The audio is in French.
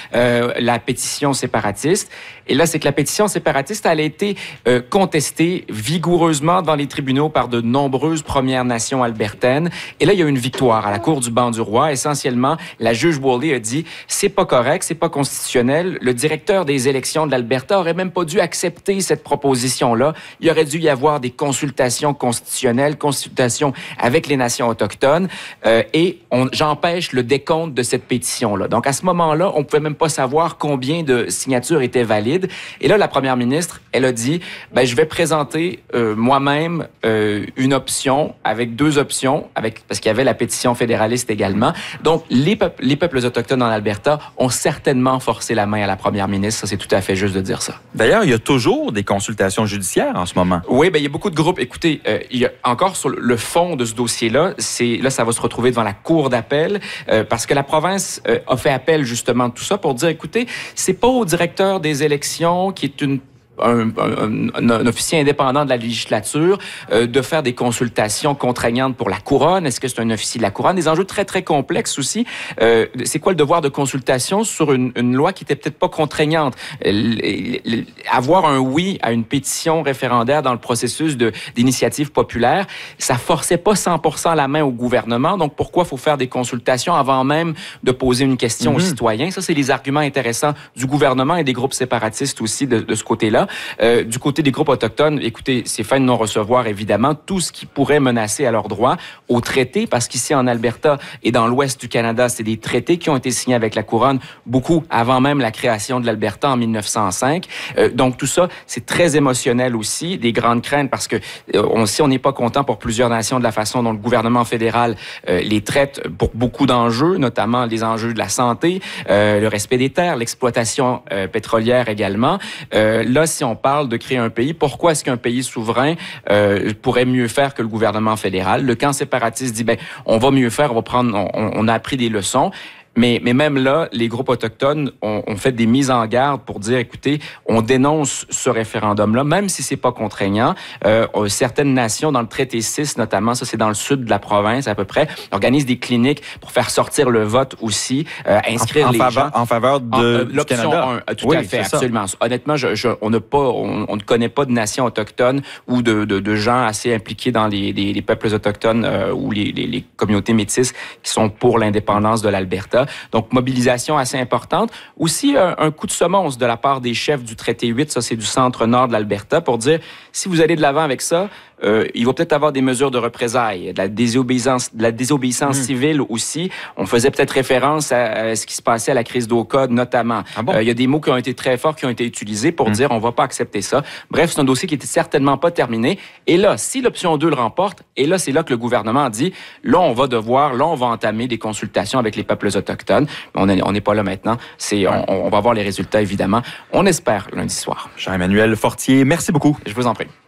la pétition séparatiste. Et là, c'est que la pétition séparatiste, elle a été contestée vigoureusement dans les tribunaux par de nombreuses Premières Nations albertaines. Et là, il y a eu une victoire à la Cour du banc du roi. Essentiellement, la juge Worley a dit « c'est pas correct, c'est pas constitutionnel. Le directeur des élections de l'Alberta aurait même pas dû accepter cette proposition-là. Il aurait dû y avoir des consultations constitutionnelles, consultations avec les nations autochtones et j'empêche le décompte de cette pétition-là. » Donc, à ce moment-là, on pouvait même pas savoir combien de signatures étaient valides. Et là, la première ministre, elle a dit « ben, je vais présenter moi-même une option avec deux options, parce qu'il y avait la pétition fédéraliste également. » Donc, les peuples autochtones en Alberta ont certainement forcé la main à la première ministre. Ça, c'est tout à fait juste de dire ça. D'ailleurs, il y a toujours des consultations judiciaires en ce moment. Oui, il y a beaucoup de groupes. Écoutez, il y a encore sur le fond de ce dossier-là, ça va se retrouver devant la Cour d'appel, parce que la province a fait appel justement de tout ça pour dire, écoutez, c'est pas au directeur des élections qui est un officier indépendant de la législature de faire des consultations contraignantes pour la couronne. Est-ce que c'est un officier de la couronne? Des enjeux très, très complexes aussi. C'est quoi le devoir de consultation sur une loi qui était peut-être pas contraignante? Avoir un oui à une pétition référendaire dans le processus d'initiative populaire, ça forçait pas 100% la main au gouvernement. Donc, pourquoi faut faire des consultations avant même de poser une question aux citoyens? Ça, c'est les arguments intéressants du gouvernement et des groupes séparatistes aussi de ce côté-là. Du côté des groupes autochtones, écoutez, c'est fin de non-recevoir, évidemment, tout ce qui pourrait menacer à leurs droits au traité, parce qu'ici, en Alberta et dans l'ouest du Canada, c'est des traités qui ont été signés avec la Couronne, beaucoup avant même la création de l'Alberta en 1905. Donc, tout ça, c'est très émotionnel aussi, des grandes craintes, parce que on n'est pas content pour plusieurs nations de la façon dont le gouvernement fédéral les traite pour beaucoup d'enjeux, notamment les enjeux de la santé, le respect des terres, l'exploitation pétrolière également. Là, si on parle de créer un pays, pourquoi est-ce qu'un pays souverain pourrait mieux faire que le gouvernement fédéral? Le camp séparatiste dit, on va mieux faire, on a appris des leçons. Mais même là, les groupes autochtones ont fait des mises en garde pour dire, écoutez, on dénonce ce référendum-là, même si c'est pas contraignant. Certaines nations, dans le traité 6 notamment, ça c'est dans le sud de la province à peu près, organisent des cliniques pour faire sortir le vote aussi, inscrire les gens en faveur de l'option Canada. 1, tout à fait, absolument. Honnêtement, on ne connaît pas de nations autochtones ou de gens assez impliqués dans les peuples autochtones ou les communautés métisses qui sont pour l'indépendance de l'Alberta. Donc, mobilisation assez importante. Aussi, un coup de semonce de la part des chefs du traité 8, ça c'est du centre-nord de l'Alberta, pour dire, si vous allez de l'avant avec ça, il va peut-être avoir des mesures de représailles, de la désobéissance civile aussi. On faisait peut-être référence à ce qui se passait à la crise d'Ocode notamment. Ah bon? Il y a des mots qui ont été très forts, qui ont été utilisés pour dire on va pas accepter ça. Bref, c'est un dossier qui était certainement pas terminé. Et là, si l'option 2 le remporte, et là, c'est là que le gouvernement a dit, là, on va entamer des consultations avec les peuples autochtones. On n'est pas là maintenant. On va voir les résultats, évidemment. On espère lundi soir. Jean-Emmanuel Fortier, merci beaucoup. Je vous en prie.